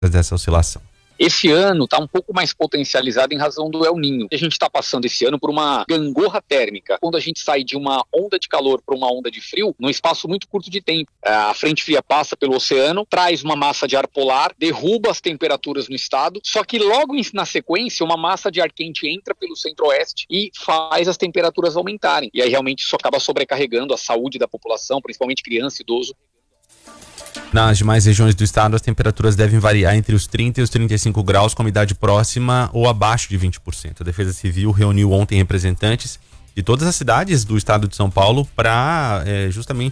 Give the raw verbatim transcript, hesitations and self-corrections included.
dessa oscilação? Esse ano está um pouco mais potencializado em razão do El Niño. A gente está passando esse ano por uma gangorra térmica. Quando a gente sai de uma onda de calor para uma onda de frio, num espaço muito curto de tempo. A frente fria passa pelo oceano, traz uma massa de ar polar, derruba as temperaturas no estado, só que logo na sequência, uma massa de ar quente entra pelo centro-oeste e faz as temperaturas aumentarem. E aí realmente isso acaba sobrecarregando a saúde da população, principalmente criança e idoso. Nas demais regiões do estado, as temperaturas devem variar entre os trinta e os trinta e cinco graus, com umidade próxima ou abaixo de vinte por cento. A Defesa Civil reuniu ontem representantes de todas as cidades do estado de São Paulo para é, justamente